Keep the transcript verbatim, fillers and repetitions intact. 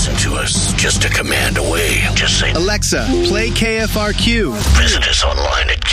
listen to us just a command away. Just say, Alexa, play K F R Q. Visit us online at